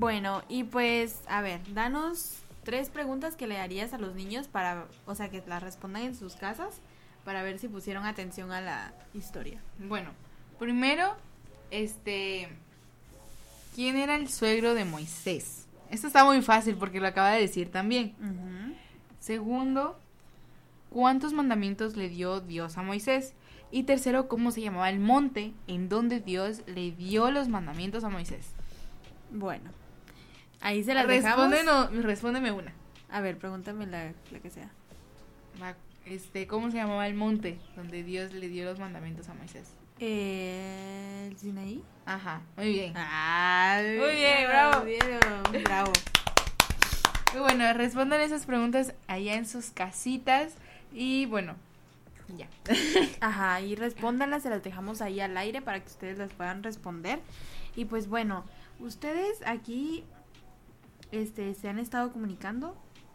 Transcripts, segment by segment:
Bueno, y pues, a ver, danos 3 preguntas que le harías a los niños para, o sea, que las respondan en sus casas para ver si pusieron atención a la historia. Bueno, primero, ¿quién era el suegro de Moisés? Esto está muy fácil porque lo acaba de decir también. Uh-huh. Segundo, ¿cuántos mandamientos le dio Dios a Moisés? Y tercero, ¿cómo se llamaba el monte en donde Dios le dio los mandamientos a Moisés? Bueno, ahí se las dejamos. Respóndeme una. A ver, pregúntame la que sea. ¿Cómo se llamaba el monte donde Dios le dio los mandamientos a Moisés? ¿El Sinaí? Ajá, muy bien. Ay, muy bien, bravo. Bravo. Muy bueno, respondan esas preguntas allá en sus casitas y bueno, ya. Ajá, y respóndanlas, se las dejamos ahí al aire para que ustedes las puedan responder. Y pues bueno, ¿ustedes aquí se han estado comunicando?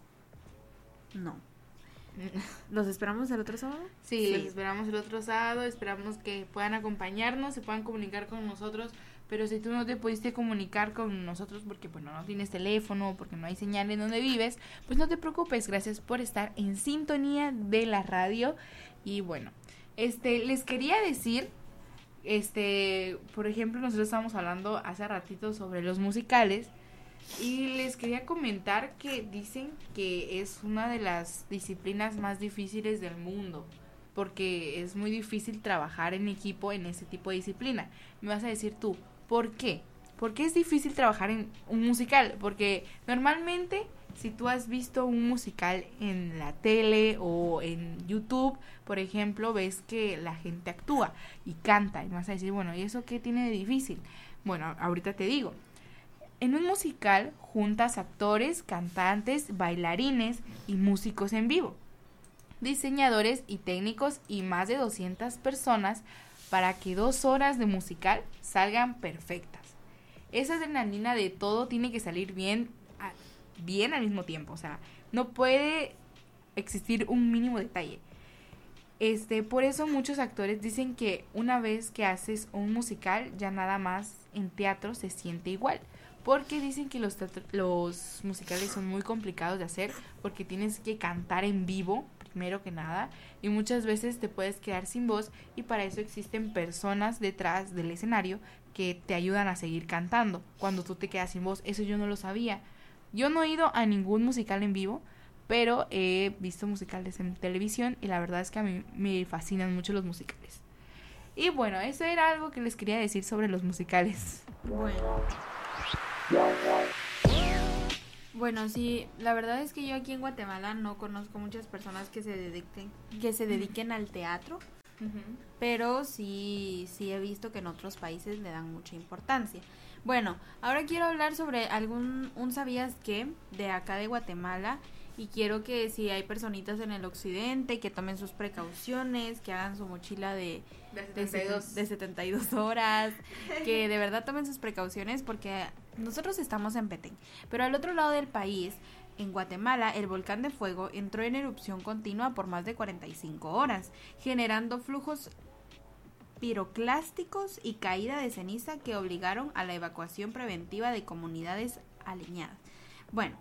No. ¿Los esperamos el otro sábado? Sí, los esperamos el otro sábado, esperamos que puedan acompañarnos, se puedan comunicar con nosotros, pero si tú no te pudiste comunicar con nosotros porque bueno, no tienes teléfono, porque no hay señal en donde vives, pues no te preocupes, gracias por estar en sintonía de la radio. Y bueno, les quería decir, por ejemplo, nosotros estábamos hablando hace ratito sobre los musicales. Y les quería comentar que dicen que es una de las disciplinas más difíciles del mundo, porque es muy difícil trabajar en equipo en ese tipo de disciplina. Me vas a decir tú, ¿por qué? ¿Por qué es difícil trabajar en un musical? Porque normalmente, si tú has visto un musical en la tele o en YouTube, por ejemplo, ves que la gente actúa y canta. Y me vas a decir, bueno, ¿y eso qué tiene de difícil? Bueno, ahorita te digo. En un musical juntas actores, cantantes, bailarines y músicos en vivo, diseñadores y técnicos y más de 200 personas para que 2 horas de musical salgan perfectas. Esa adrenalina de todo tiene que salir bien al mismo tiempo, o sea, no puede existir un mínimo detalle. Por eso muchos actores dicen que una vez que haces un musical ya nada más en teatro se siente igual. Porque dicen que los musicales son muy complicados de hacer porque tienes que cantar en vivo, primero que nada, y muchas veces te puedes quedar sin voz y para eso existen personas detrás del escenario que te ayudan a seguir cantando cuando tú te quedas sin voz. Eso yo no lo sabía. Yo no he ido a ningún musical en vivo, pero he visto musicales en televisión y la verdad es que a mí me fascinan mucho los musicales. Y bueno, eso era algo que les quería decir sobre los musicales. Bueno, sí, la verdad es que yo aquí en Guatemala no conozco muchas personas que se dediquen al teatro, pero sí he visto que en otros países le dan mucha importancia. Bueno, ahora quiero hablar sobre un ¿sabías qué? De acá de Guatemala. Y quiero que si hay personitas en el occidente, que tomen sus precauciones, que hagan su mochila de 72 horas, que de verdad tomen sus precauciones porque nosotros estamos en Petén. Pero al otro lado del país, en Guatemala, el volcán de fuego entró en erupción continua por más de 45 horas, generando flujos piroclásticos y caída de ceniza que obligaron a la evacuación preventiva de comunidades alineadas. Bueno,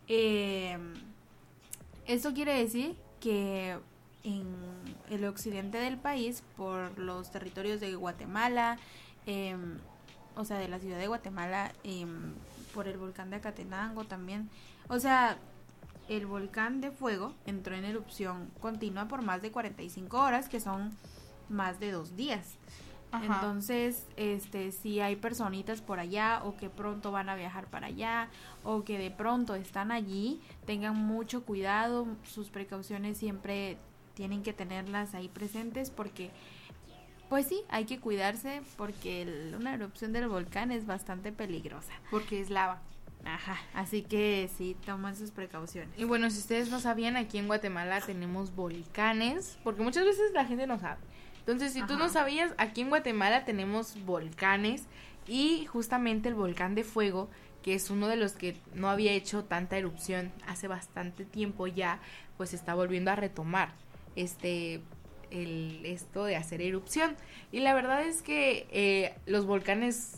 eso quiere decir que en el occidente del país, por los territorios de Guatemala, o sea, de la ciudad de Guatemala, por el volcán de Acatenango también, o sea, el volcán de fuego entró en erupción continua por más de 45 horas, que son más de 2 días. Ajá. Entonces, si hay personitas por allá o que pronto van a viajar para allá o que de pronto están allí, tengan mucho cuidado, sus precauciones siempre tienen que tenerlas ahí presentes porque, pues sí, hay que cuidarse porque una erupción del volcán es bastante peligrosa. Porque es lava. Ajá, así que sí, toman sus precauciones. Y bueno, si ustedes no sabían, aquí en Guatemala tenemos volcanes, porque muchas veces la gente no sabe. Entonces, si tú no sabías, aquí en Guatemala tenemos volcanes y justamente el volcán de fuego, que es uno de los que no había hecho tanta erupción hace bastante tiempo ya, pues está volviendo a retomar esto de hacer erupción. Y la verdad es que los volcanes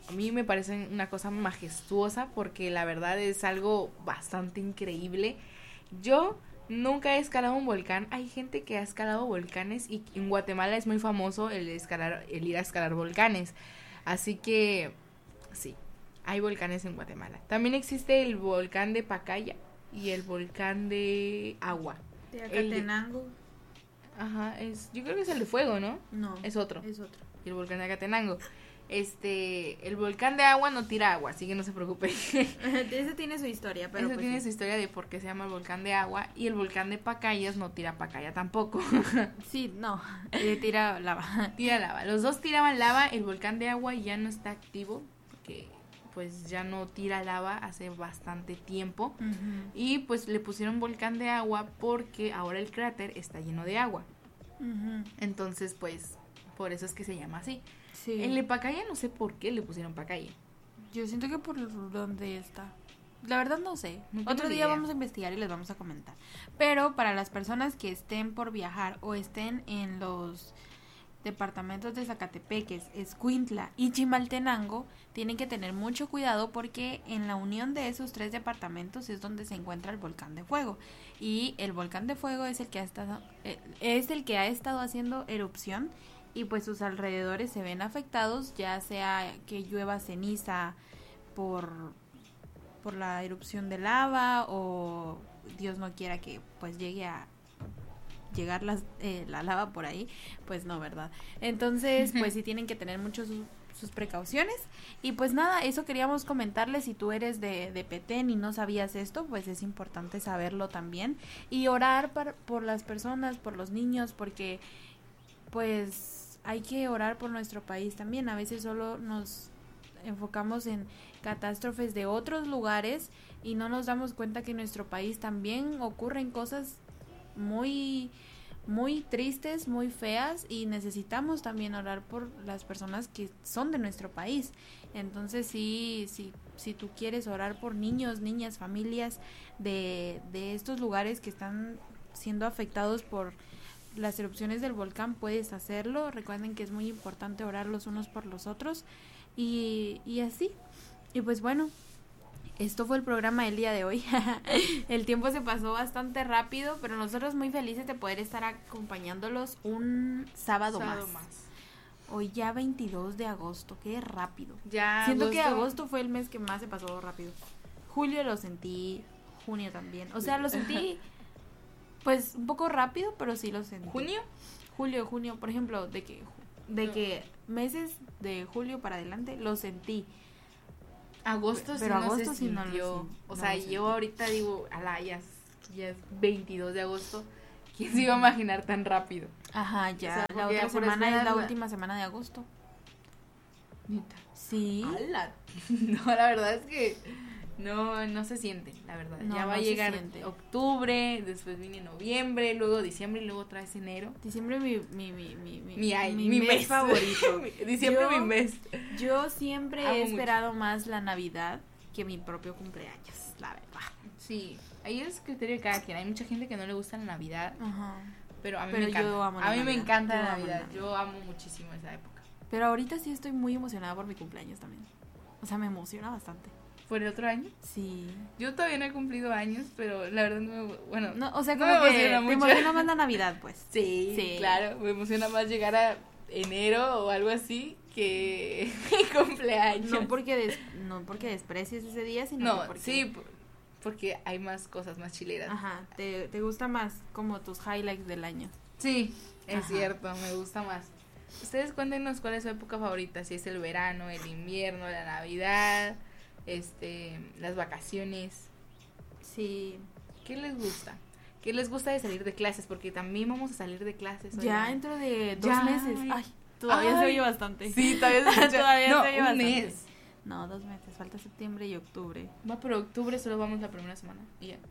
a mí me parece una cosa majestuosa porque la verdad es algo bastante increíble. Yo nunca he escalado un volcán. Hay gente que ha escalado volcanes y en Guatemala es muy famoso el ir a escalar volcanes. Así que sí, hay volcanes en Guatemala. También existe el volcán de Pacaya y el volcán de Agua. De Acatenango. Ajá, yo creo que es el de fuego, ¿no? No, es otro. Es otro. Y el volcán de Acatenango. El volcán de Agua no tira agua, así que no se preocupe. Ese tiene su historia, pero Ese pues tiene sí. su historia de por qué se llama el volcán de Agua. Y el volcán de Pacayas no tira pacaya tampoco. Sí, no, tira lava. Tira lava. Los dos tiraban lava. El volcán de Agua ya no está activo porque pues ya no tira lava hace bastante tiempo. Uh-huh. Y pues le pusieron volcán de Agua porque ahora el cráter está lleno de agua. Uh-huh. Entonces pues por eso es que se llama así. Sí. El de Pacaya no sé por qué le pusieron Pacaya. Yo siento que por donde está. La verdad no sé. No tengo Otro ni día idea. vamos a investigar y les vamos a comentar. Pero para las personas que estén por viajar o estén en los departamentos de Zacatepeques, Escuintla y Chimaltenango, tienen que tener mucho cuidado porque en la unión de esos 3 departamentos es donde se encuentra el volcán de fuego. Y el volcán de fuego es el que ha estado haciendo erupción. Y pues sus alrededores se ven afectados, ya sea que llueva ceniza por la erupción de lava o Dios no quiera que pues llegar la lava por ahí, pues no, ¿verdad? Entonces pues sí tienen que tener mucho sus precauciones. Y pues nada, eso queríamos comentarles. Si tú eres de Petén y no sabías esto, pues es importante saberlo también. Y orar por las personas, por los niños, porque pues hay que orar por nuestro país también. A veces solo nos enfocamos en catástrofes de otros lugares y no nos damos cuenta que en nuestro país también ocurren cosas muy muy tristes, muy feas, y necesitamos también orar por las personas que son de nuestro país. Entonces si tú quieres orar por niños, niñas, familias de estos lugares que están siendo afectados por las erupciones del volcán, puedes hacerlo. Recuerden que es muy importante orar los unos por los otros y así. Y pues bueno, esto fue el programa del día de hoy. El tiempo se pasó bastante rápido, pero nosotros muy felices de poder estar acompañándolos un sábado más. Hoy ya 22 de agosto, qué rápido. Ya siento que agosto fue el mes que más se pasó rápido. Julio lo sentí, junio también. O sea, lo sentí pues un poco rápido, pero sí lo sentí. ¿Junio? Junio, por ejemplo, de que meses de julio para adelante lo sentí. Agosto pero sí agosto no se sí no sintió. lo O no sea, lo sentí. yo ahorita digo, ya es 22 de agosto. ¿Quién se iba a imaginar tan rápido? Ajá, ya. O sea, la porque otra ya por semana es la esperar última semana de agosto. Neta. Sí. ¡Hala! No, la verdad es que no se siente, la verdad. No, ya va no a se llegar siente. octubre, después viene noviembre, luego diciembre y luego otra vez enero. Diciembre mi Mi mes favorito. Diciembre mi mes. Yo siempre Amo he mucho. esperado más la Navidad que mi propio cumpleaños, la verdad. Sí, ahí es criterio de cada quien. Hay mucha gente que no le gusta la Navidad, Ajá. pero a mí Pero me encanta. yo amo la a mí me Navidad. encanta Yo la amo la Navidad. Navidad. Yo amo muchísimo esa época. Pero ahorita sí estoy muy emocionada por mi cumpleaños también. O sea, me emociona bastante. ¿Por el otro año? Sí. Yo todavía no he cumplido años, pero la verdad no me... Bueno, No, o sea, no como me que emociona te mucho. emociona más la Navidad, pues. Sí, claro. Me emociona más llegar a enero o algo así que cumpleaños. No porque desprecies ese día, sino No, porque... sí, porque hay más cosas más chileras. Ajá, te gusta más como tus highlights del año. Sí, es Ajá. cierto, me gusta más. Ustedes cuéntenos cuál es su época favorita, si es el verano, el invierno, la Navidad, las vacaciones. Sí. ¿Qué les gusta? ¿Qué les gusta de salir de clases? Porque también vamos a salir de clases. Ya oigan. dentro de 2 Ya. meses. Ay, todavía se Ay. oye bastante. Sí, todavía se escucha. Todavía No, se oye un bastante. mes. No, 2 meses. Falta septiembre y octubre. Va, pero octubre solo vamos la primera semana y ya.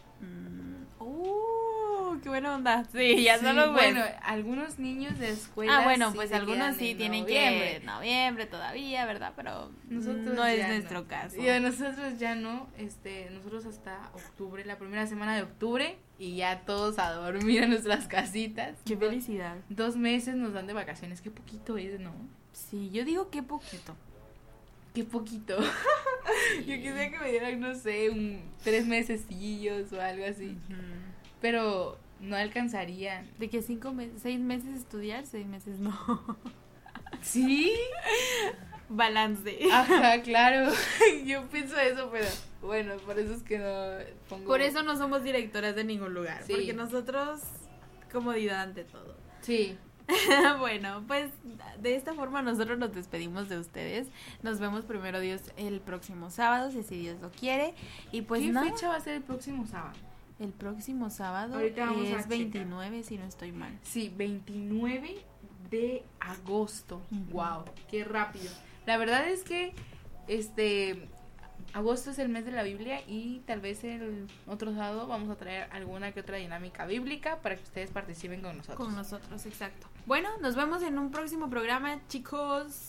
Qué buena onda. Sí, ya Sí, solo bueno, algunos niños de escuela. bueno, sí pues se algunos quedan sí en tienen noviembre. que noviembre todavía, ¿verdad? Pero Nosotros no es ya nuestro no. caso. Y a nosotros ya no, nosotros hasta octubre, la primera semana de octubre, y ya todos a dormir en nuestras casitas. Qué felicidad. 2 meses nos dan de vacaciones, qué poquito es, ¿no? Sí, yo digo que poquito. qué poquito. Yo quisiera que me dieran, no sé, 3 mesecillos o algo así. Pero no alcanzarían. De que 6 meses estudiar, 6 meses no. ¿Sí? Balance. Ajá, claro. Yo pienso eso, pero bueno, por eso es que no pongo. Por eso no somos directoras de ningún lugar. Sí. Porque nosotros, comodidad ante todo. Sí. Bueno, pues de esta forma nosotros nos despedimos de ustedes. Nos vemos primero Dios el próximo sábado, si así Dios lo quiere. Y pues ¿Qué nada, fecha va a ser el próximo sábado? el próximo sábado Ahorita vamos a es checar. 29, si no estoy mal. Sí, 29 de agosto. Ujú. Wow, qué rápido. La verdad es que agosto es el mes de la Biblia y tal vez el otro sábado vamos a traer alguna que otra dinámica bíblica para que ustedes participen con nosotros. Con nosotros, exacto. Bueno, nos vemos en un próximo programa, chicos.